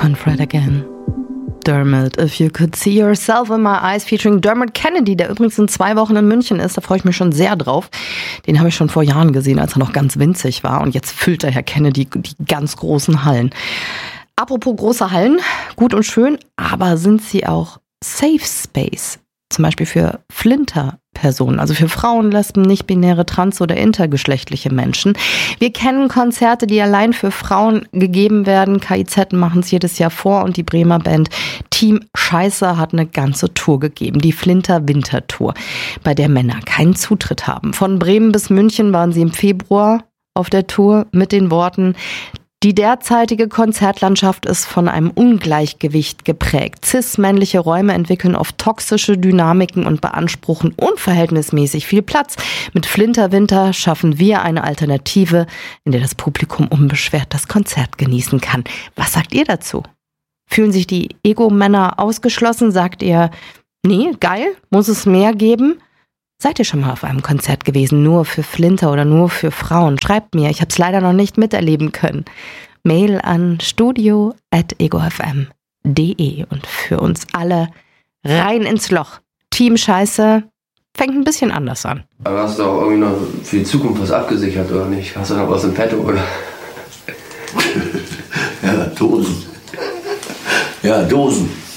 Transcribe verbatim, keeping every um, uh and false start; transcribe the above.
von Fred Again. Dermot, If You Could See Yourself in My Eyes, featuring Dermot Kennedy, der übrigens in zwei Wochen in München ist. Da freue ich mich schon sehr drauf. Den habe ich schon vor Jahren gesehen, als er noch ganz winzig war. Und jetzt füllt der Herr Kennedy die ganz großen Hallen. Apropos große Hallen, gut und schön, aber sind sie auch Safe Space? Zum Beispiel für Flinter-Personen, also für Frauen, Lesben, nicht-binäre, trans- oder intergeschlechtliche Menschen. Wir kennen Konzerte, die allein für Frauen gegeben werden. K I Z machen es jedes Jahr vor und die Bremer Band Team Scheiße hat eine ganze Tour gegeben, die Flinter-Winter-Tour, bei der Männer keinen Zutritt haben. Von Bremen bis München waren sie im Februar auf der Tour mit den Worten: Die derzeitige Konzertlandschaft ist von einem Ungleichgewicht geprägt. Cis-männliche Räume entwickeln oft toxische Dynamiken und beanspruchen unverhältnismäßig viel Platz. Mit Flinter-Winter schaffen wir eine Alternative, in der das Publikum unbeschwert das Konzert genießen kann. Was sagt ihr dazu? Fühlen sich die Ego-Männer ausgeschlossen? Sagt ihr, nee, geil, muss es mehr geben? Seid ihr schon mal auf einem Konzert gewesen, nur für Flinter oder nur für Frauen? Schreibt mir, ich habe es leider noch nicht miterleben können. Mail an studio at egofm punkt de und für uns alle rein ins Loch. Team Scheiße fängt ein bisschen anders an. Aber hast du auch irgendwie noch für die Zukunft was abgesichert oder nicht? Hast du noch was im Petto, oder? Ja, Dosen. Ja, Dosen.